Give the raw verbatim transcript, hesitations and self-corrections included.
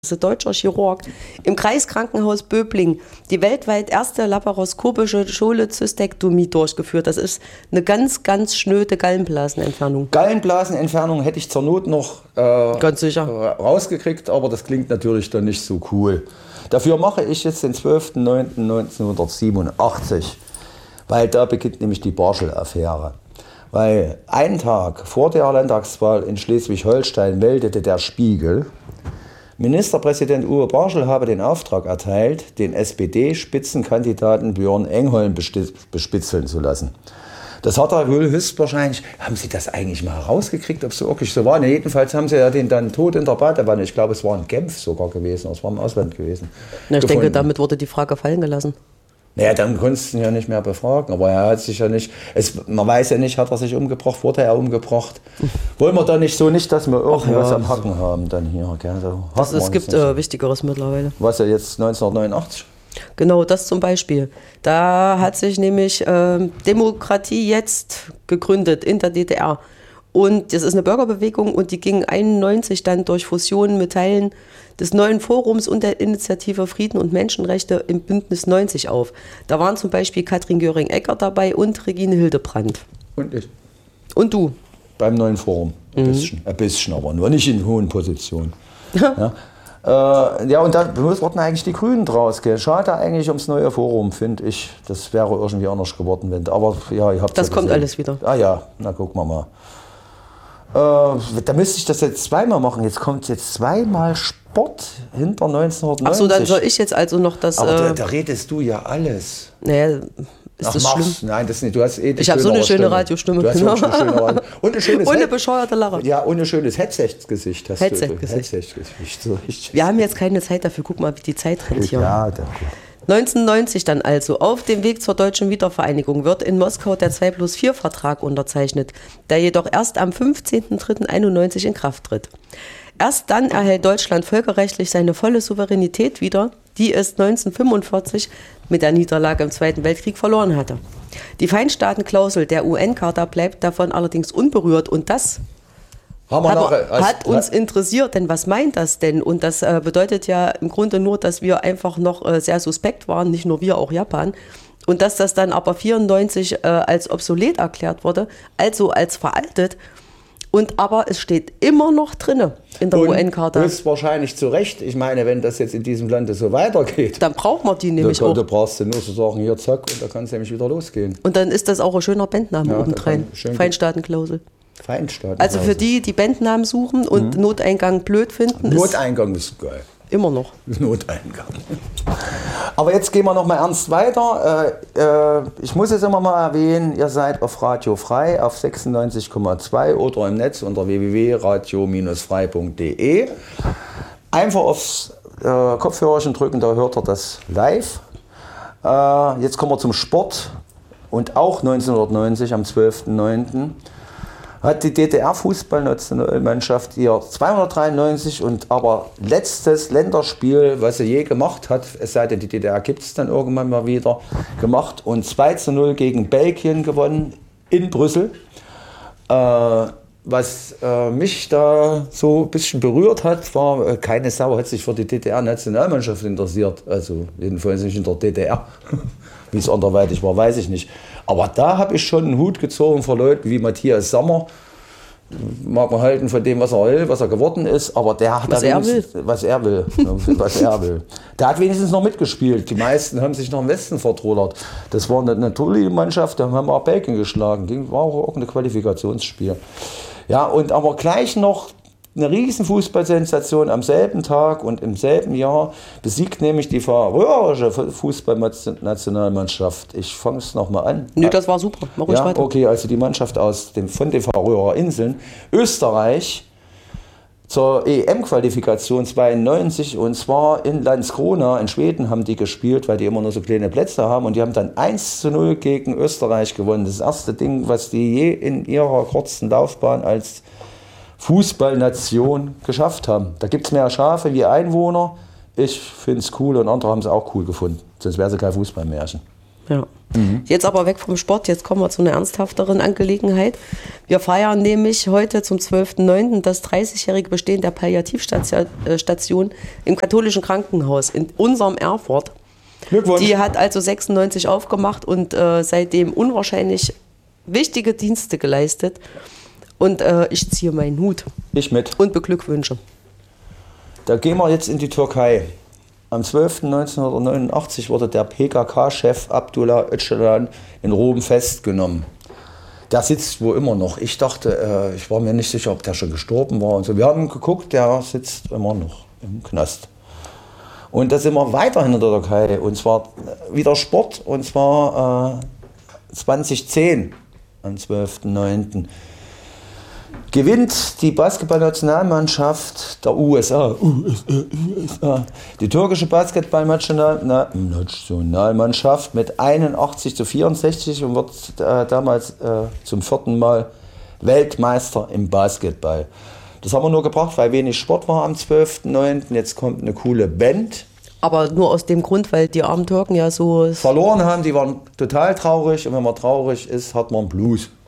ist ein deutscher Chirurg, im Kreiskrankenhaus Böbling die weltweit erste laparoskopische Scholezystektomie durchgeführt. Das ist eine ganz, ganz schnöde Gallenblasenentfernung. Gallenblasenentfernung hätte ich zur Not noch äh, ganz sicher. rausgekriegt, aber das klingt natürlich dann nicht so cool. Dafür mache ich jetzt den zwölften neunten neunzehnhundertsiebenundachtzig, weil da beginnt nämlich die Barschel-Affäre. Weil einen Tag vor der Landtagswahl in Schleswig-Holstein meldete der Spiegel, Ministerpräsident Uwe Barschel habe den Auftrag erteilt, den S P D-Spitzenkandidaten Björn Engholm bespitzeln zu lassen. Das hat er wohl höchstwahrscheinlich, haben Sie das eigentlich mal rausgekriegt, ob es so wirklich so war? Ne, jedenfalls haben Sie ja den dann tot in der Badewanne, ich glaube es war in Genf sogar gewesen, es war im Ausland gewesen. Na, ich gefunden. denke, damit wurde die Frage fallen gelassen. Naja, dann konntest du ihn ja nicht mehr befragen, aber er hat sich ja nicht, es, man weiß ja nicht, hat er sich umgebracht, wurde er umgebracht. Wollen wir da nicht so nicht, dass wir irgendwas ja am Hacken haben dann hier. Gell? So, das, es gibt äh, Wichtigeres mittlerweile. Was ja jetzt neunzehnhundertneunundachtzig? Genau, das zum Beispiel. Da hat sich nämlich äh, Demokratie jetzt gegründet in der D D R. Und das ist eine Bürgerbewegung und die ging einundneunzig dann durch Fusionen mit Teilen des neuen Forums und der Initiative Frieden und Menschenrechte im Bündnis neunzig auf. Da waren zum Beispiel Katrin Göring-Eckardt dabei und Regine Hildebrandt. Und ich. Und du. Beim neuen Forum. Ein mhm. bisschen, ein bisschen, aber nur nicht in hohen Positionen. Ja. Äh, ja, und da wurden eigentlich die Grünen draus. Gell? Schade eigentlich ums neue Forum, finde ich. Das wäre irgendwie anders geworden. Wenn, aber ja, ihr habt das ja kommt gesehen. Alles wieder. Ah ja, na gucken wir mal. Äh, da müsste ich das jetzt zweimal machen. Jetzt kommt jetzt zweimal Sport hinter neunzehnhundertneunzig. Ach so, dann soll ich jetzt also noch das... Aber äh, da, da redest du ja alles. Naja, ist Ach, das mach's. schlimm? Nein, das nicht. Du hast eh die ich habe so eine schöne Stimme. Radiostimme. Du hast genau. eine schöne Radio. Und ein schönes und eine Head bescheuerte Lache. Ja, und ein schönes Headset-Gesicht hast Headset-Gesicht. du. Headset-Gesicht. So, wir haben jetzt keine Zeit dafür. Guck mal, wie die Zeit rennt hier. Ja, danke. neunzehnhundertneunzig dann also. Auf dem Weg zur deutschen Wiedervereinigung wird in Moskau der zwei plus vier Vertrag unterzeichnet, der jedoch erst am fünfzehnten dritten einundneunzig in Kraft tritt. Erst dann erhält Deutschland völkerrechtlich seine volle Souveränität wieder, die es neunzehnhundertfünfundvierzig mit der Niederlage im Zweiten Weltkrieg verloren hatte. Die Feinstaatenklausel der U N-Charta bleibt davon allerdings unberührt und das Haben wir hat, noch, als, hat uns interessiert, denn was meint das denn? Und das äh, bedeutet ja im Grunde nur, dass wir einfach noch äh, sehr suspekt waren, nicht nur wir, auch Japan. Und dass das dann aber vierundneunzig äh, als obsolet erklärt wurde, also als veraltet. Und aber es steht immer noch drin in der U N-Charta. Das ist wahrscheinlich zu Recht. Ich meine, wenn das jetzt in diesem Lande so weitergeht, dann braucht man die nämlich da, auch. Da brauchst du nur so sagen, hier zack, und da kann es nämlich wieder losgehen. Und dann ist das auch ein schöner Bandname Ja, obendrein. Feinstaatenklausel. Feinstaatenklausel. Also für die, die Bandnamen suchen und mhm. Noteingang blöd finden. Noteingang ist, ist geil. Immer noch. Noteingang. Aber jetzt gehen wir noch mal ernst weiter. Äh, äh, ich muss es immer mal erwähnen, ihr seid auf Radio Frei auf sechsundneunzig Komma zwei oder im Netz unter w w w punkt radio frei punkt d e. Einfach aufs äh, Kopfhörerchen drücken, da hört ihr das live. Äh, jetzt kommen wir zum Sport. Und auch neunzehnhundertneunzig am zwölften neunten hat die D D R-Fußballnationalmannschaft ihr zweihundertdreiundneunzig und aber letztes Länderspiel, was sie je gemacht hat, es sei denn, die D D R gibt es dann irgendwann mal wieder, gemacht und zwei zu null gegen Belgien gewonnen in Brüssel. Äh, was äh, mich da so ein bisschen berührt hat, war, äh, keine Sau hat sich für die D D R-Nationalmannschaft interessiert, also jedenfalls nicht in der D D R. Wie es anderweitig war, weiß ich nicht. Aber da habe ich schon einen Hut gezogen vor Leuten wie Matthias Sammer. Mag man halten von dem, was er will, was er geworden ist, aber der hat was er will. Was er will. was er will. Der hat wenigstens noch mitgespielt. Die meisten haben sich noch im Westen vertrodert. Das war eine, eine tolle Mannschaft, da haben wir auch Belgien geschlagen. War auch ein Qualifikationsspiel. Ja, und aber gleich noch eine riesen Fußballsensation am selben Tag und im selben Jahr besiegt nämlich die färöische Fußballnationalmannschaft. Ich fange es nochmal an. Nö, das war super. Mach ruhig ja, weiter. Okay, also die Mannschaft aus dem, von den Färöer Inseln, Österreich, zur E M-Qualifikation zweiundneunzig und zwar in Landskrona in Schweden haben die gespielt, weil die immer nur so kleine Plätze haben und die haben dann eins zu null gegen Österreich gewonnen. Das erste Ding, was die je in ihrer kurzen Laufbahn als Fußballnation geschafft haben. Da gibt es mehr Schafe wie Einwohner. Ich finde es cool und andere haben es auch cool gefunden. Sonst wäre es kein Fußballmärchen. Ja. Mhm. Jetzt aber weg vom Sport, jetzt kommen wir zu einer ernsthafteren Angelegenheit. Wir feiern nämlich heute zum zwölften neunten das dreißigjährige Bestehen der Palliativstation im katholischen Krankenhaus in unserem Erfurt. Glückwunsch. Die hat also sechsundneunzig aufgemacht und äh, seitdem unwahrscheinlich wichtige Dienste geleistet. Und äh, ich ziehe meinen Hut. Ich mit. Und beglückwünsche. Da gehen wir jetzt in die Türkei. Am zwölften neunzehnhundertneunundachtzig wurde der P K K-Chef Abdullah Öcalan in Rom festgenommen. Der sitzt wo immer noch. Ich dachte, äh, ich war mir nicht sicher, ob der schon gestorben war. Und so. Wir haben geguckt, der sitzt immer noch im Knast. Und da sind wir weiterhin in der Türkei. Und zwar wieder Sport. Und zwar äh, zweitausendzehn am zwölften neunten gewinnt die Basketballnationalmannschaft der U S A, U S A, U S A die türkische Basketballnationalmannschaft mit einundachtzig zu vierundsechzig und wird äh, damals äh, zum vierten Mal Weltmeister im Basketball. Das haben wir nur gebracht, weil wenig Sport war am zwölften neunten Jetzt kommt eine coole Band. Aber nur aus dem Grund, weil die armen Türken ja so verloren haben, die waren total traurig und wenn man traurig ist, hat man Blues.